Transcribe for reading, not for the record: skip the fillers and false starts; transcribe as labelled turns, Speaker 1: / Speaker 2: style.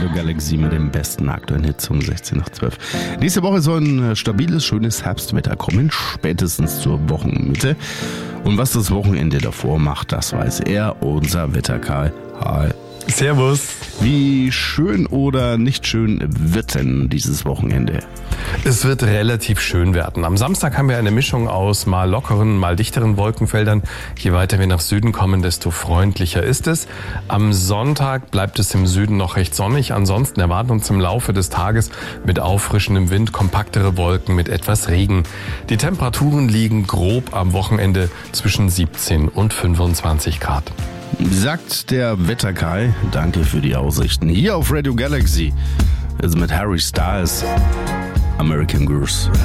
Speaker 1: Radio Galaxy mit dem besten aktuellen Hits um 16 nach 12. Nächste Woche soll ein stabiles, schönes Herbstwetter kommen, spätestens zur Wochenmitte. Und was das Wochenende davor macht, das weiß er, unser Wetterkarl. Hi.
Speaker 2: Servus.
Speaker 1: Wie schön oder nicht schön wird denn dieses Wochenende?
Speaker 2: Es wird relativ schön werden. Am Samstag haben wir eine Mischung aus mal lockeren, mal dichteren Wolkenfeldern. Je weiter wir nach Süden kommen, desto freundlicher ist es. Am Sonntag bleibt es im Süden noch recht sonnig. Ansonsten erwarten uns im Laufe des Tages mit auffrischendem Wind kompaktere Wolken mit etwas Regen. Die Temperaturen liegen grob am Wochenende zwischen 17 und 25 Grad.
Speaker 1: Sagt der Wetterkai. Danke für die Aussichten. Hier auf Radio Galaxy ist mit Harry Styles American Girls.